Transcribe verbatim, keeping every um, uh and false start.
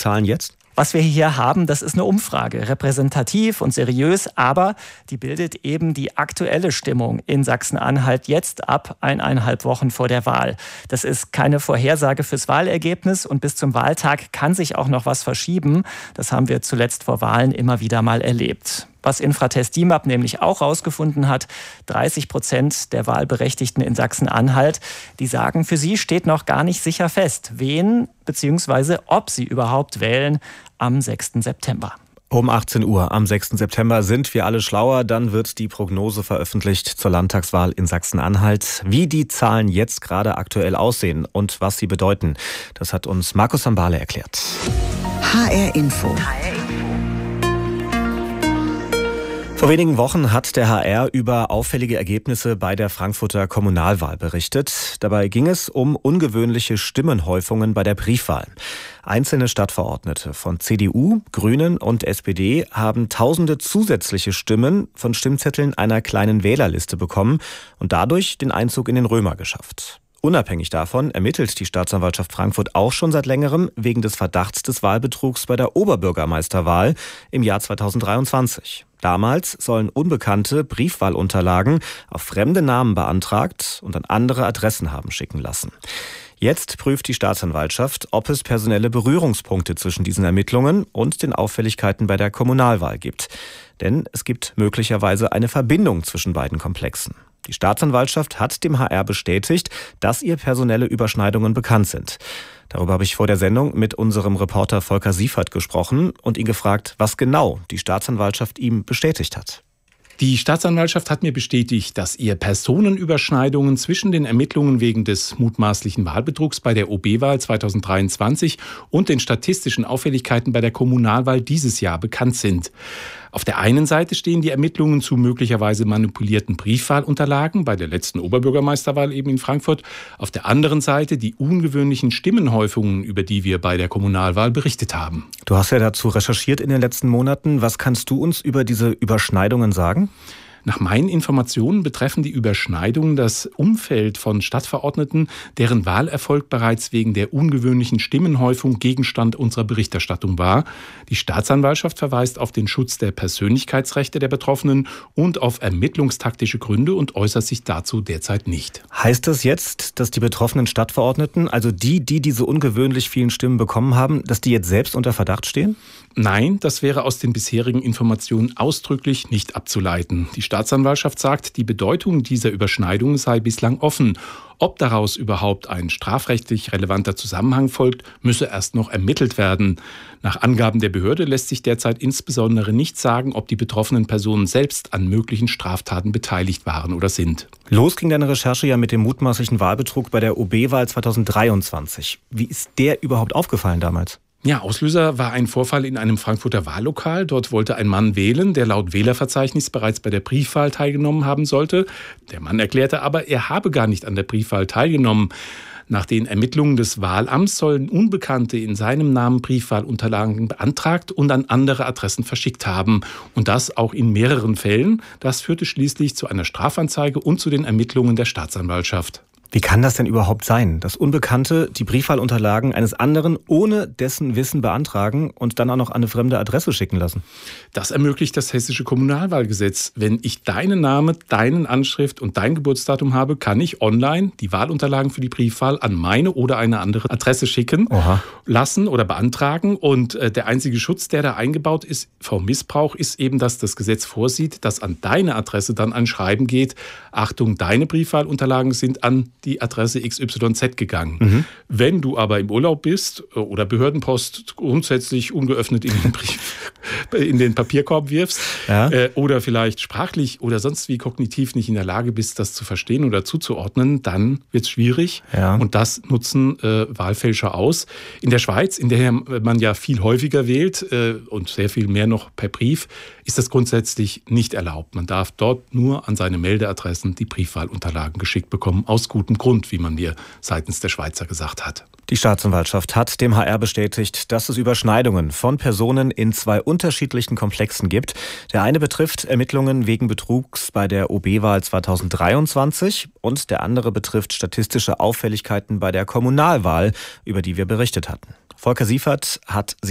Zahlen jetzt? Was wir hier haben, das ist eine Umfrage, repräsentativ und seriös, aber die bildet eben die aktuelle Stimmung in Sachsen-Anhalt jetzt ab eineinhalb Wochen vor der Wahl. Das ist keine Vorhersage fürs Wahlergebnis und bis zum Wahltag kann sich auch noch was verschieben. Das haben wir zuletzt vor Wahlen immer wieder mal erlebt. Was Infratest D I M A P nämlich auch rausgefunden hat, dreißig Prozent der Wahlberechtigten in Sachsen-Anhalt, die sagen, für sie steht noch gar nicht sicher fest, wen bzw. ob sie überhaupt wählen am sechsten September. Um achtzehn Uhr am sechsten September sind wir alle schlauer. Dann wird die Prognose veröffentlicht zur Landtagswahl in Sachsen-Anhalt. Wie die Zahlen jetzt gerade aktuell aussehen und was sie bedeuten, das hat uns Markus Sambale erklärt. H R Info. Vor wenigen Wochen hat der H R über auffällige Ergebnisse bei der Frankfurter Kommunalwahl berichtet. Dabei ging es um ungewöhnliche Stimmenhäufungen bei der Briefwahl. Einzelne Stadtverordnete von C D U, Grünen und S P D haben tausende zusätzliche Stimmen von Stimmzetteln einer kleinen Wählerliste bekommen und dadurch den Einzug in den Römer geschafft. Unabhängig davon ermittelt die Staatsanwaltschaft Frankfurt auch schon seit längerem wegen des Verdachts des Wahlbetrugs bei der Oberbürgermeisterwahl im Jahr zweitausenddreiundzwanzig. Damals sollen Unbekannte Briefwahlunterlagen auf fremde Namen beantragt und an andere Adressen haben schicken lassen. Jetzt prüft die Staatsanwaltschaft, ob es personelle Berührungspunkte zwischen diesen Ermittlungen und den Auffälligkeiten bei der Kommunalwahl gibt. Denn es gibt möglicherweise eine Verbindung zwischen beiden Komplexen. Die Staatsanwaltschaft hat dem H R bestätigt, dass ihr personelle Überschneidungen bekannt sind. Darüber habe ich vor der Sendung mit unserem Reporter Volker Siefert gesprochen und ihn gefragt, was genau die Staatsanwaltschaft ihm bestätigt hat. Die Staatsanwaltschaft hat mir bestätigt, dass ihr Personenüberschneidungen zwischen den Ermittlungen wegen des mutmaßlichen Wahlbetrugs bei der O B-Wahl zweitausenddreiundzwanzig und den statistischen Auffälligkeiten bei der Kommunalwahl dieses Jahr bekannt sind. Auf der einen Seite stehen die Ermittlungen zu möglicherweise manipulierten Briefwahlunterlagen bei der letzten Oberbürgermeisterwahl eben in Frankfurt. Auf der anderen Seite die ungewöhnlichen Stimmenhäufungen, über die wir bei der Kommunalwahl berichtet haben. Du hast ja dazu recherchiert in den letzten Monaten. Was kannst du uns über diese Überschneidungen sagen? Nach meinen Informationen betreffen die Überschneidungen das Umfeld von Stadtverordneten, deren Wahlerfolg bereits wegen der ungewöhnlichen Stimmenhäufung Gegenstand unserer Berichterstattung war. Die Staatsanwaltschaft verweist auf den Schutz der Persönlichkeitsrechte der Betroffenen und auf ermittlungstaktische Gründe und äußert sich dazu derzeit nicht. Heißt das jetzt, dass die betroffenen Stadtverordneten, also die, die diese ungewöhnlich vielen Stimmen bekommen haben, dass die jetzt selbst unter Verdacht stehen? Nein, das wäre aus den bisherigen Informationen ausdrücklich nicht abzuleiten. Die Staatsanwaltschaft sagt, die Bedeutung dieser Überschneidung sei bislang offen. Ob daraus überhaupt ein strafrechtlich relevanter Zusammenhang folgt, müsse erst noch ermittelt werden. Nach Angaben der Behörde lässt sich derzeit insbesondere nicht sagen, ob die betroffenen Personen selbst an möglichen Straftaten beteiligt waren oder sind. Los ging deine Recherche ja mit dem mutmaßlichen Wahlbetrug bei der O B-Wahl zweitausenddreiundzwanzig. Wie ist der überhaupt aufgefallen damals? Ja, Auslöser war ein Vorfall in einem Frankfurter Wahllokal. Dort wollte ein Mann wählen, der laut Wählerverzeichnis bereits bei der Briefwahl teilgenommen haben sollte. Der Mann erklärte aber, er habe gar nicht an der Briefwahl teilgenommen. Nach den Ermittlungen des Wahlamts sollen Unbekannte in seinem Namen Briefwahlunterlagen beantragt und an andere Adressen verschickt haben. Und das auch in mehreren Fällen. Das führte schließlich zu einer Strafanzeige und zu den Ermittlungen der Staatsanwaltschaft. Wie kann das denn überhaupt sein, dass Unbekannte die Briefwahlunterlagen eines anderen ohne dessen Wissen beantragen und dann auch noch an eine fremde Adresse schicken lassen? Das ermöglicht das hessische Kommunalwahlgesetz. Wenn ich deinen Namen, deinen Anschrift und dein Geburtsdatum habe, kann ich online die Wahlunterlagen für die Briefwahl an meine oder eine andere Adresse schicken, Oha. lassen oder beantragen. Und der einzige Schutz, der da eingebaut ist vor Missbrauch, ist eben, dass das Gesetz vorsieht, dass an deine Adresse dann ein Schreiben geht. Achtung, deine Briefwahlunterlagen sind an die Adresse X Y Z gegangen. Mhm. Wenn du aber im Urlaub bist oder Behördenpost grundsätzlich ungeöffnet in den Brief, in den Papierkorb wirfst ja. äh, oder vielleicht sprachlich oder sonst wie kognitiv nicht in der Lage bist, das zu verstehen oder zuzuordnen, dann wird es schwierig. Ja. Und das nutzen äh, Wahlfälscher aus. In der Schweiz, in der man ja viel häufiger wählt äh, und sehr viel mehr noch per Brief, ist das grundsätzlich nicht erlaubt. Man darf dort nur an seine Meldeadressen die Briefwahlunterlagen geschickt bekommen, aus gutem Grund, wie man mir seitens der Schweizer gesagt hat. Die Staatsanwaltschaft hat dem H R bestätigt, dass es Überschneidungen von Personen in zwei unterschiedlichen Komplexen gibt. Der eine betrifft Ermittlungen wegen Betrugs bei der O B-Wahl zweitausenddreiundzwanzig und der andere betrifft statistische Auffälligkeiten bei der Kommunalwahl, über die wir berichtet hatten. Volker Siefert hat